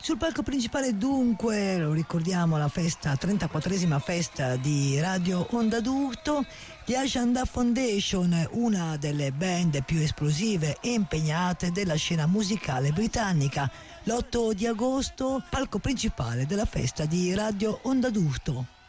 Sul palco principale dunque, lo ricordiamo, la 34esima festa di Radio Onda d'Urto, gli Ashanda Foundation, una delle band più esplosive e impegnate della scena musicale britannica. L'8 di agosto, palco principale della festa di Radio Onda d'Urto.